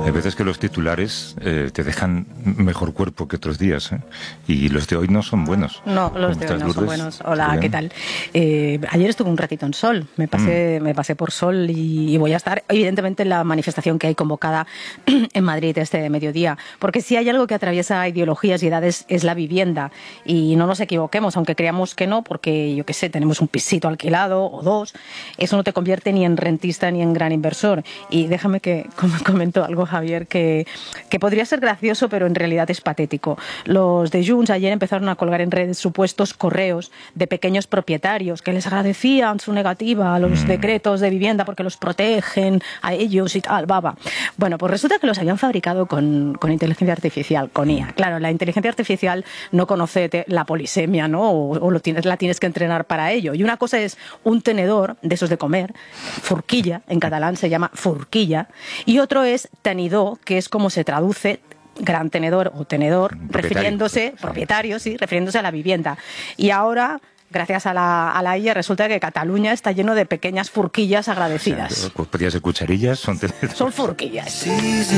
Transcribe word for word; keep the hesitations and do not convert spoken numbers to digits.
Hay veces que los titulares eh, te dejan mejor cuerpo que otros días, ¿eh? Y los de hoy no son buenos. No, los de hoy no son buenos. Hola, ¿qué tal? Eh, ayer estuve un ratito en Sol, me pasé, mm. me pasé por Sol y, y voy a estar, evidentemente, en la manifestación que hay convocada en Madrid este mediodía, porque si hay algo que atraviesa ideologías y edades es la vivienda, y no nos equivoquemos, aunque creamos que no, porque yo qué sé, tenemos un pisito alquilado o dos, eso no te convierte ni en rentista ni en gran inversor. Y déjame que comento algo, Javier, que, que podría ser gracioso, pero en realidad es patético. Los de Junts ayer empezaron a colgar en redes supuestos correos de pequeños propietarios que les agradecían su negativa a los mm. decretos de vivienda porque los protegen a ellos y tal, baba. Bueno, pues resulta que los habían fabricado con, con inteligencia artificial, con I A. Claro, la inteligencia artificial no conoce te, la polisemia, ¿no? O, o lo tienes, la tienes que entrenar para ello. Y una cosa es un tenedor de esos de comer, forquilla, en catalán se llama forquilla, y otro es tenidor, que es como se traduce gran tenedor o tenedor, propietario. refiriéndose, propietario, sí, refiriéndose a la vivienda. Y ahora, gracias a la, a la I A, resulta que Cataluña está lleno de pequeñas furquillas agradecidas. O sea, pues podrían ser cucharillas, son tenedores. Son furquillas.